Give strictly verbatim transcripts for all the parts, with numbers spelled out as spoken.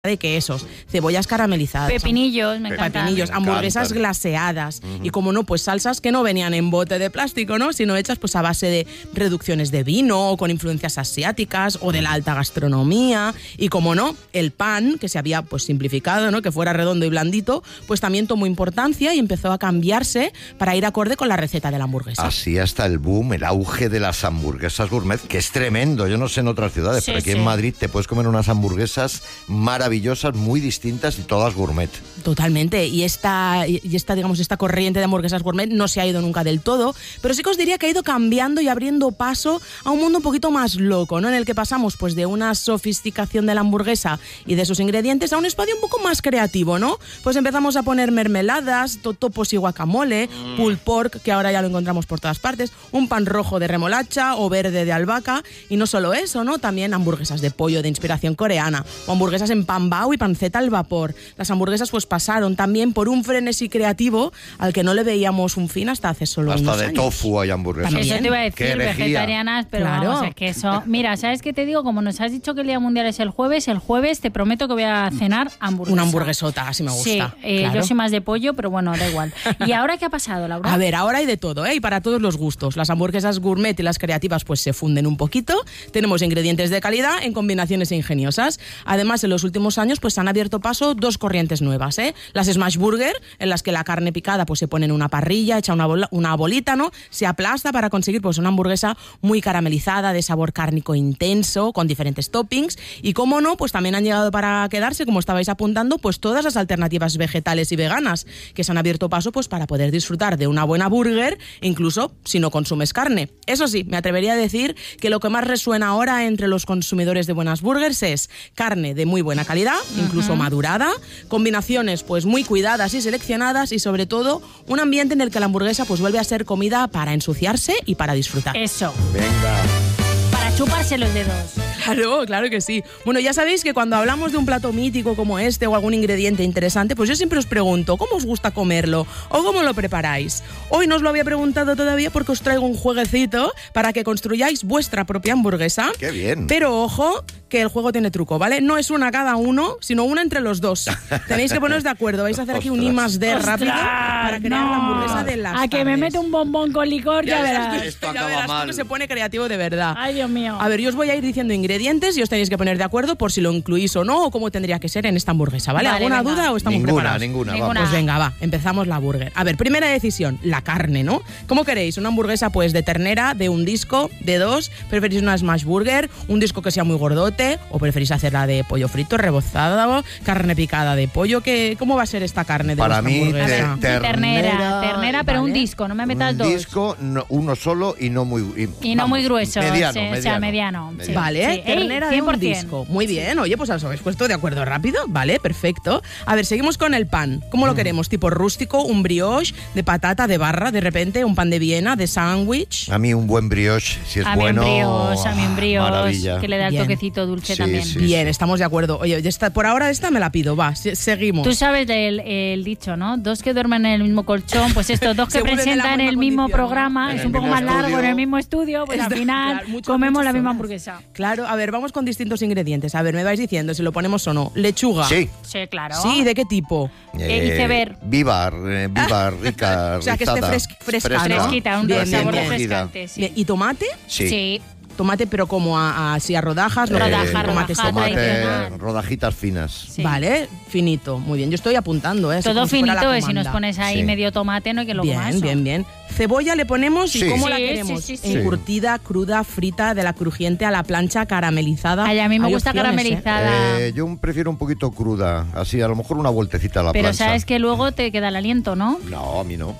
de quesos, cebollas caramelizadas, pepinillos, me encantan. pepinillos, Me hamburguesas encantan. glaseadas Uh-huh. y, como no, pues salsas que no venían en bote de plástico, ¿no? Sino hechas pues a base de reducciones de vino o con influencias asiáticas o de la alta gastronomía. Y, como no, el pan, que se había pues simplificado, ¿no? Que fuera redondo y blandito, pues también tomó importancia y empezó a cambiarse para ir acorde con la receta de la hamburguesa. Así hasta el boom, el auge de las hamburguesas gourmet, que es tremendo. Yo no sé en otras ciudades, Sí, pero aquí sí. en Madrid te puedes comer unas hamburguesas maravillosas, muy distintas y todas gourmet. Totalmente, y esta, y esta, digamos, esta corriente de hamburguesas gourmet no se ha ido nunca del todo, pero sí que os diría que ha ido cambiando y abriendo paso a un mundo un poquito más loco, ¿no? En el que pasamos pues de una sofisticación de la hamburguesa y de sus ingredientes a un espacio un poco más creativo, ¿no? Pues empezamos a poner mermeladas, totopos y guacamole, mm. pulled pork, que ahora ya lo encontramos por todas partes, un pan rojo de remolacha o verde de albahaca, y no solo eso, ¿no? También hamburguesas de pollo de inspiración coreana, o hamburguesas en pan bao y panceta al vapor. Las hamburguesas pues pasaron también por un frenesí creativo al que no le veíamos un fin hasta hace solo Hasta unos de años. tofu hay hamburguesas. También. Eso te iba a Qué decir, herejía. vegetarianas, pero Claro. vamos, es que eso... Mira, ¿sabes qué te digo? Como nos has dicho que el Día Mundial es el jueves, el jueves te prometo que voy a cenar hamburguesa. Una hamburguesota, así me gusta. Sí, eh, claro. yo soy más de pollo, pero bueno, da igual. ¿Y ahora qué ha pasado, Laura? A ver, ahora hay de todo, ¿eh? Y para todos los gustos. Las hamburguesas gourmet y las creativas pues se funden un poquito. Tenemos ingredientes de calidad en combinaciones ingeniosas. Además, en los últimos años pues han abierto paso dos corrientes nuevas, ¿eh? Las smash burger, en las que la carne picada pues se pone en una parrilla, echa una, bola, una bolita, ¿no? Se aplasta para conseguir pues una hamburguesa muy caramelizada, de sabor cárnico intenso, con diferentes toppings. Y, cómo no, pues también han llegado para quedarse, como estabais apuntando, pues todas las alternativas vegetales y veganas que se han abierto paso pues para poder disfrutar de una buena burger, incluso si no consumes carne. Eso sí, me atrevería a decir que lo que más resuena ahora entre los consumidores de buenas burgers es carne de muy buena calidad, incluso uh-huh. madurada, combinaciones pues muy cuidadas y seleccionadas, y sobre todo un ambiente en el que la hamburguesa pues vuelve a ser comida para ensuciarse y para disfrutar. Eso. Venga. Para chuparse los dedos. Claro, claro que sí. Bueno, ya sabéis que cuando hablamos de un plato mítico como este o algún ingrediente interesante, pues yo siempre os pregunto, ¿cómo os gusta comerlo? ¿O cómo lo preparáis? Hoy no os lo había preguntado todavía porque os traigo un jueguecito para que construyáis vuestra propia hamburguesa. ¡Qué bien! Pero ojo, que el juego tiene truco, ¿vale? No es una cada uno, sino una entre los dos. Tenéis que poneros de acuerdo. Vais a hacer aquí un I más D rápido para crear no. la hamburguesa de las A que me tardes. mete un bombón con licor, ya, Ya verás. verás, Esto ya acaba verás mal. cómo se pone creativo de verdad. Ay, Dios mío. A ver, yo os voy a ir diciendo ingredientes y os tenéis que poner de acuerdo por si lo incluís o no, o cómo tendría que ser en esta hamburguesa, ¿vale? Vale, ¿Alguna venga. duda o estamos Ninguna, preparados? ninguna, Ninguna. vamos. Pues venga, va, empezamos la burger. A ver, primera decisión, la carne, ¿no? ¿Cómo queréis? ¿Una hamburguesa pues de ternera, de un disco, de dos? ¿Preferís una smash burger, un disco que sea muy gordote? ¿O preferís hacerla de pollo frito, rebozado, carne picada de pollo? ¿Qué, ¿Cómo va a ser esta carne de Para vuestra mí, hamburguesa? te- ternera, ternera, ternera, pero vale. un disco, no me metas Un dos. disco, no- uno solo y no muy... Y no muy grueso, Mediano, sí, o mediano. sea, mediano, sí. Vale, Sí. ternera Ey, de un cien por cien. disco. Muy bien, oye, pues os habéis puesto de acuerdo rápido. Vale, perfecto. A ver, seguimos con el pan. ¿Cómo lo queremos? ¿Tipo rústico, un brioche, de patata, de barra, de repente, un pan de Viena, de sándwich? A mí un buen brioche, si es A mí un bueno... brioche, a mí un brioche, maravilla. que le da el Bien. toquecito dulce Sí, también. sí. Bien, estamos de acuerdo. Oye, ya está, por ahora esta me la pido, va, se- seguimos. Tú sabes el, el dicho, ¿no? Dos que duermen en el mismo colchón, pues estos dos que Se vuelven de la presentan buena el mismo condición, ¿no? programa, En es el un poco mismo más largo estudio. en el mismo estudio, pues al Está- final claro, muchas, comemos muchas la misma horas. hamburguesa. Claro, a ver, vamos con distintos ingredientes. A ver, me vais diciendo si lo ponemos o no. Lechuga. Sí. Sí, claro. Sí, ¿de qué tipo? Eh, iceberg. Vivar, eh, vivar, rica, O sea, que esté rizada. fres- fresca, Fresca. ¿no? Fresquita, un Bien, sabor bien, bien. refrescante. Sí. Bien, ¿y tomate? Sí. Sí. Tomate, pero como a, a- así a rodajas. lo que- Rodaja, tomate rodaja, seco. Tomate, tradicional. rodajitas finas. Sí. Vale, finito. Muy bien, yo estoy apuntando, ¿eh? Así Todo como si fuera la finito, y si nos comanda. pones ahí Sí. medio tomate, no hay que lo coma Bien, eso. bien, bien. Cebolla le ponemos, ¿y Sí. cómo la Sí, queremos? sí, sí, sí. Encurtida, cruda, frita, de la crujiente a la plancha, caramelizada. Ay, a mí me Hay gusta opciones, ¿eh? caramelizada. Eh, yo prefiero un poquito cruda, así a lo mejor una vueltecita a la Pero plancha. sabes que luego te queda el aliento, ¿no? No, a mí no.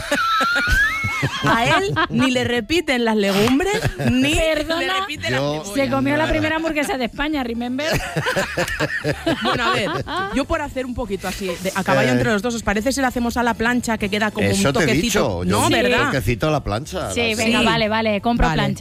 A él ni le repiten las legumbres, ni Perdona. le repiten Yo- las Se cebollas. comió la primera hamburguesa de España, remember. Bueno, a ver, yo por hacer un poquito así, de, a caballo Eh. entre los dos, ¿os parece si la hacemos a la plancha que queda como Eso un te he toquecito? dicho. Yo No, un ¿verdad? toquecito a la plancha. Sí, la- venga, Sí. vale, vale, compro Vale. plancha.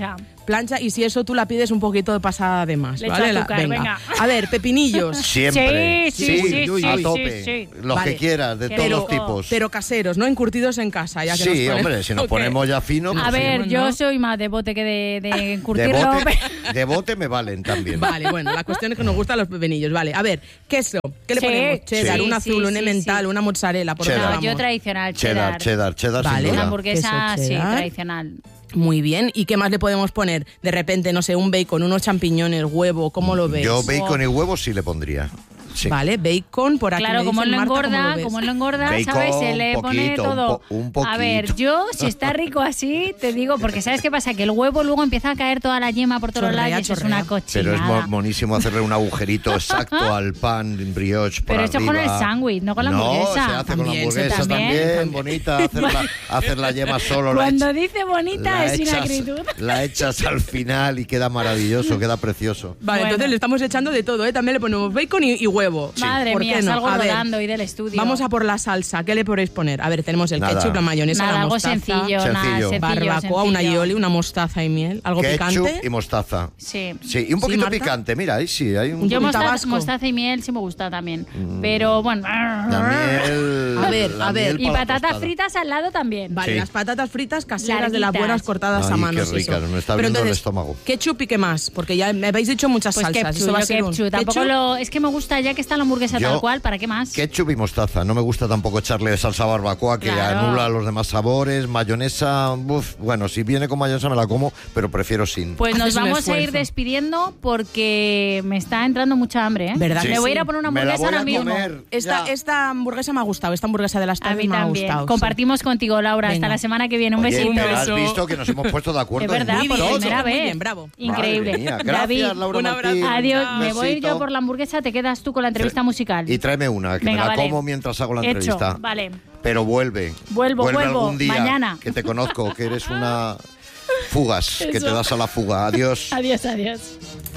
plancha, y si eso tú la pides un poquito de pasada de más, Le ¿vale? echo La- azúcar, venga. venga. A ver, pepinillos. Siempre. Sí, sí, sí, uy, a sí, tope. sí, sí. Los Vale. que quieras, de Qué todos los rico. tipos. Pero caseros, ¿no? Encurtidos en casa, ya que nos Sí, ponemos- hombre, si nos Ok. ponemos ya finos. A pues ver, sí. yo ¿no? soy más de bote que de, de de encurtirlo. bote, de bote me valen también. Vale, bueno, la cuestión es que nos gustan los pepinillos. Vale, a ver, queso. ¿Qué le Sí, ponemos? Cheddar, sí, un sí, azul, un sí, emmental, sí. una mozzarella, por Cheddar. dónde No, yo vamos? tradicional, Cheddar, cheddar, cheddar, Vale. sin Una duda. hamburguesa, Queso sí, cheddar. tradicional. Muy bien. ¿Y qué más le podemos poner? De repente, no sé, un bacon, unos champiñones, huevo, ¿cómo lo ves? Yo bacon y huevos sí le pondría. Sí. Vale, bacon, por aquí Claro, me como dicen, lo Marta, ¿cómo engorda, lo ves? como él lo engorda, Bacon, ¿sabes? Se le un pone poquito, todo. un po- un A ver, poquito. yo, si está rico así, te digo, porque ¿sabes qué pasa? Que el huevo luego empieza a caer toda la yema por todos Chorrea, lados y eso chorrea. es una cochinada. Pero es mo- monísimo hacerle un agujerito exacto al pan brioche por Pero esto es con arriba. el sándwich, no con la No, hamburguesa. se hace con la También, se hamburguesa también. también, bonita, hacer la, hacer la yema solo. la Cuando ech- dice bonita la es sin echas- acritud. La echas al final y queda maravilloso, queda precioso. Vale, Bueno. entonces le estamos echando de todo, ¿eh? También le ponemos bacon y, y huevo. Madre ¿Por mía, qué no? salgo A ver, rodando hoy del estudio. vamos a por la salsa. ¿Qué le podéis poner? A ver, tenemos el Nada. ketchup, la mayonesa, Nada, la algo mostaza, sencillo, nada, Sencillo. sencillo, barbacoa, una sencillo. aioli, una mostaza y miel. ¿Algo Ketchup picante? y mostaza. Sí. Sí, y un poquito Marta? picante, mira, ahí sí, hay un Yo Un mostaza, tabasco. mostaza y miel sí me gusta también. Pero bueno. la miel. A ver, la a ver. miel Y para la patatas tostada. fritas al lado también. Vale, Sí. las patatas fritas caseras de las Larguitas. buenas cortadas Ay, a mano. qué sí, ricas, eso. me está Pero abriendo el entonces, estómago. ¿ketchup y qué más? Porque ya me habéis dicho muchas Pues salsas. ketchup, Eso va a yo ser un ketchup. Tampoco ketchup. lo, es que me gusta ya que está la hamburguesa Yo- tal cual, ¿para qué más? Ketchup y mostaza. No me gusta tampoco echarle salsa barbacoa que Claro. anula los demás sabores. Mayonesa, uf, bueno, si viene con mayonesa me la como, pero prefiero sin. Pues nos Haces un vamos a ir esfuerzo. despidiendo porque me está entrando mucha hambre, ¿eh? ¿Verdad Sí. Me que voy a sí? ir a poner una Me la hamburguesa voy a ahora mismo. comer. Esta, Ya. esta hamburguesa me ha gustado, esta hamburguesa de las A tardes mí me ha también. gustado. sí. Compartimos contigo, Laura. Venga. Hasta la semana que viene. Un Oye, besito. pero has beso. visto que nos hemos puesto de Es acuerdo verdad, en por todo. primera Muy vez. bien, bravo. Increíble. Madre mía. Gracias, David, Laura un abrazo. Martín. adiós. Un Me voy besito. yo por la hamburguesa, te quedas tú con la entrevista musical. Y tráeme una, que Venga, me la vale. como mientras hago la Hecho, entrevista. vale. Pero vuelve. Vuelvo, vuelve vuelvo, algún día. mañana. Que te conozco, que eres una fugas, que Eso. te das a la fuga. Adiós. Adiós, adiós.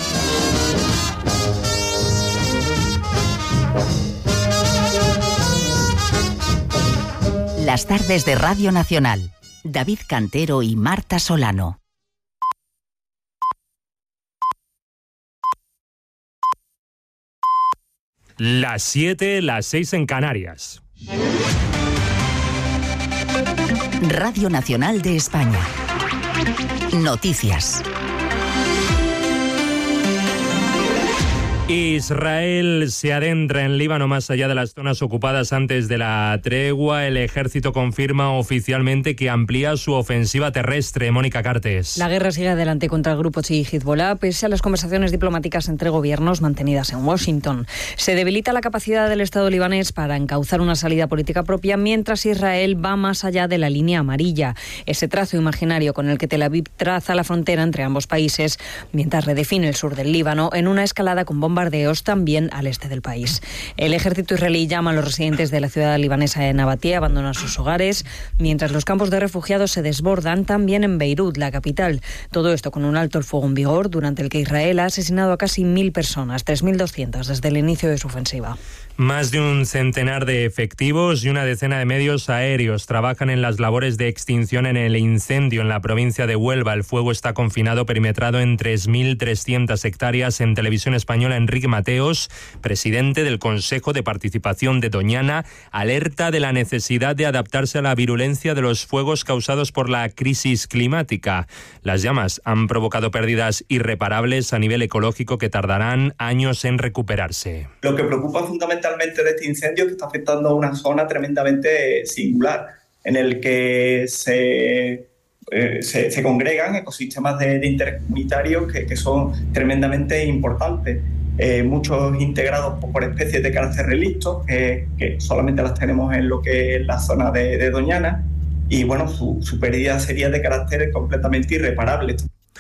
Las tardes de Radio Nacional. David Cantero y Marta Solano. Las siete, las seis en Canarias. Radio Nacional de España. Noticias. Israel se adentra en Líbano más allá de las zonas ocupadas antes de la tregua. El ejército confirma oficialmente que amplía su ofensiva terrestre. Mónica Cartes. La guerra sigue adelante contra el grupo chií Hezbollah, pese a las conversaciones diplomáticas entre gobiernos mantenidas en Washington. Se debilita la capacidad del Estado libanés para encauzar una salida política propia, mientras Israel va más allá de la línea amarilla, ese trazo imaginario con el que Tel Aviv traza la frontera entre ambos países, mientras redefine el sur del Líbano en una escalada con bombardeos también al este del país. El ejército israelí llama a los residentes de la ciudad libanesa de Nabatie a abandonar sus hogares, mientras los campos de refugiados se desbordan también en Beirut, la capital. Todo esto con un alto el fuego en vigor, durante el que Israel ha asesinado a casi mil personas, tres mil doscientas desde el inicio de su ofensiva. Más de un centenar de efectivos y una decena de medios aéreos trabajan en las labores de extinción en el incendio en la provincia de Huelva. El fuego está confinado, perimetrado en tres mil trescientas hectáreas. En Televisión Española, Enrique Mateos, presidente del Consejo de Participación de Doñana, alerta de la necesidad de adaptarse a la virulencia de los fuegos causados por la crisis climática. Las llamas han provocado pérdidas irreparables a nivel ecológico que tardarán años en recuperarse. Lo que preocupa fundamentalmente de este incendio es que está afectando a una zona tremendamente singular, en el que se, eh, se, se congregan ecosistemas de, de interés comunitario que, que son tremendamente importantes, eh, muchos integrados por, por especies de carácter relicto, que, que solamente las tenemos en lo que es la zona de, de Doñana, y bueno, su, su pérdida sería de carácter completamente irreparable.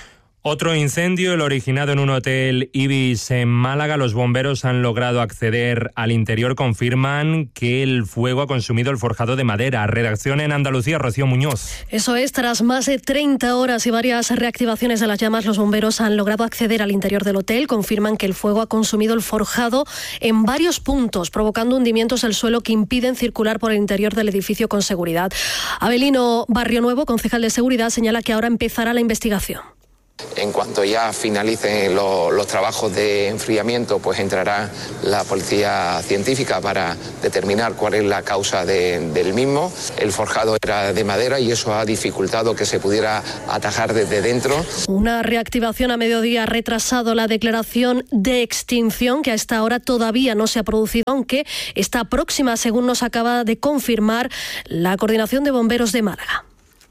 Otro incendio, el originado en un hotel Ibis en Málaga. Los bomberos han logrado acceder al interior. Confirman que el fuego ha consumido el forjado de madera. Redacción en Andalucía, Rocío Muñoz. Eso es, tras más de treinta horas y varias reactivaciones de las llamas, los bomberos han logrado acceder al interior del hotel. Confirman que el fuego ha consumido el forjado en varios puntos, provocando hundimientos del suelo que impiden circular por el interior del edificio con seguridad. Abelino Barrio Nuevo, concejal de seguridad, señala que ahora empezará la investigación. En cuanto ya finalicen lo, los trabajos de enfriamiento, pues entrará la policía científica para determinar cuál es la causa de, del mismo. El forjado era de madera y eso ha dificultado que se pudiera atajar desde dentro. Una reactivación a mediodía ha retrasado la declaración de extinción, que a esta hora todavía no se ha producido, aunque está próxima, según nos acaba de confirmar la Coordinación de Bomberos de Málaga.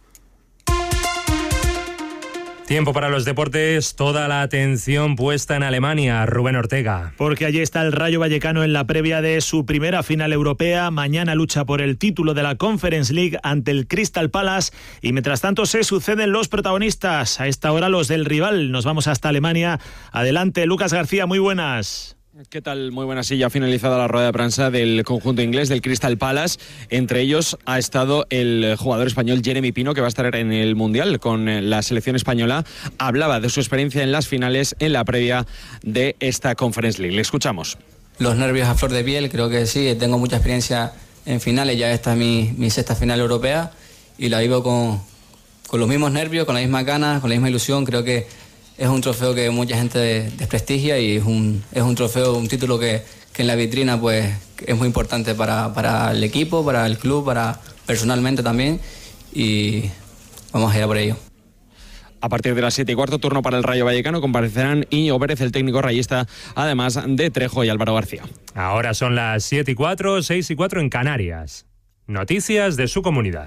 Tiempo para los deportes, toda la atención puesta en Alemania. Rubén Ortega. Porque allí está el Rayo Vallecano en la previa de su primera final europea. Mañana lucha por el título de la Conference League ante el Crystal Palace. Y mientras tanto se suceden los protagonistas. A esta hora los del rival. Nos vamos hasta Alemania. Adelante, Lucas García, muy buenas. ¿Qué tal? Muy buena. Sí, ya ha finalizado la rueda de prensa del conjunto inglés del Crystal Palace. Entre ellos ha estado el jugador español Jeremy Pino, que va a estar en el Mundial con la selección española. Hablaba de su experiencia en las finales en la previa de esta Conference League. Le escuchamos. Los nervios a flor de piel, creo que sí. Tengo mucha experiencia en finales. Ya esta es mi, mi sexta final europea y la vivo con, con los mismos nervios, con las mismas ganas, con la misma ilusión. Creo que es un trofeo que mucha gente desprestigia y es un, es un trofeo, un título que, que en la vitrina pues es muy importante para, para el equipo, para el club, para personalmente también, y vamos a ir a por ello. A partir de las siete y cuarto, turno para el Rayo Vallecano, comparecerán Íñigo Pérez, el técnico rayista, además de Trejo y Álvaro García. Ahora son las siete y cuatro, seis y cuatro en Canarias. Noticias de su comunidad.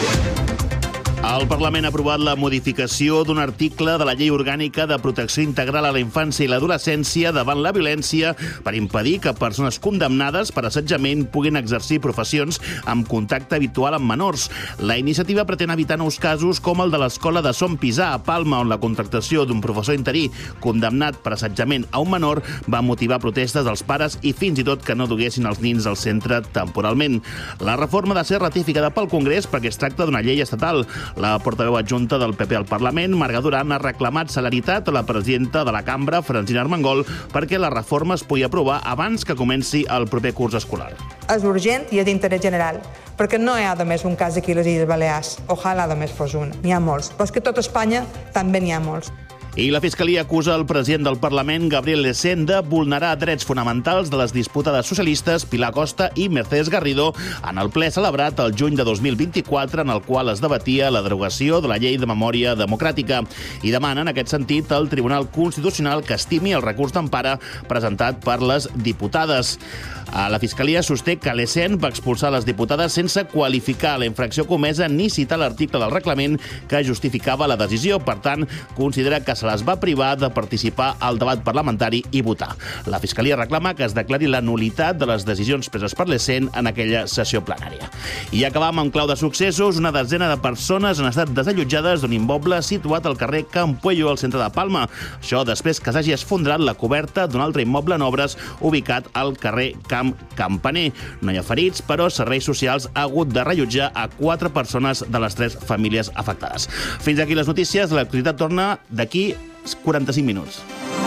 El Parlament ha aprovat la modificació d'un article de la Llei Orgànica de Protecció Integral a la Infància i l'Adolescència davant la violència per impedir que persones condemnades per assetjament puguin exercir professions amb contacte habitual amb menors. La iniciativa pretén evitar nous casos com el de l'escola de Son Pisà a Palma, on la contractació d'un professor interí condemnat per assetjament a un menor va motivar protestes dels pares i fins i tot que no duguessin els nins al centre temporalment. La reforma ha de ser ratificada pel Congrés perquè es tracta d'una llei estatal. La portaveu adjunta del P P al Parlament, Marga Duran, ha reclamat celeritat a la presidenta de la cambra, Francina Armengol, perquè la reforma es pugui aprovar abans que comenci el proper curs escolar. És urgent i és d'interès general, perquè no hi ha només un cas aquí a les Illes Balears. Ojalà només fos un. N'hi ha molts. Però és que a tot Espanya també n'hi ha molts. I la Fiscalia acusa el president del Parlament, Gabriel Lecén, de vulnerar drets fonamentals de les disputades socialistes Pilar Costa i Mercedes Garrido en el ple celebrat el juny de dos mil vint-i-quatre, en el qual es debatia la derogació de la Llei de Memòria Democràtica. I demana, en aquest sentit, al Tribunal Constitucional que estimi el recurs d'empara presentat per les diputades. La Fiscalia sosté que Lecén va expulsar les diputades sense qualificar la infracció comesa ni citar l'article del reglament que justificava la decisió. Per tant, considera que se les va privar de participar al debat parlamentari i votar. La Fiscalia reclama que es declari la nulitat de les decisions preses per Lecén en aquella sessió plenària. I acabam amb clau de successos. Una desena de persones han estat desallotjades d'un immoble situat al carrer Can Puello, al centre de Palma. Això després que s'hagi esfondrat la coberta d'un altre immoble en obres ubicat al carrer Camp Campaner. No hi ha ferits, però Serveis Socials ha hagut de rellotjar a quatre persones de les tres famílies afectades. Fins aquí les notícies. L'actualitat torna d'aquí quaranta-cinc minuts.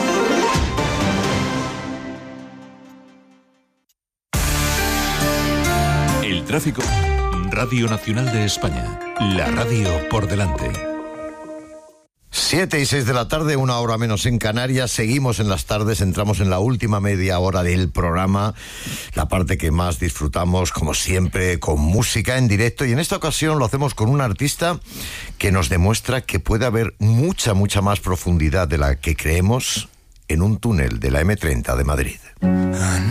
El tráfico. Radio Nacional de España. La radio por delante. Siete y seis de la tarde, una hora menos en Canarias. Seguimos en las tardes, entramos en la última media hora del programa, la parte que más disfrutamos, como siempre, con música en directo. Y en esta ocasión lo hacemos con un artista que nos demuestra que puede haber mucha, mucha más profundidad de la que creemos en un túnel de la eme treinta de Madrid.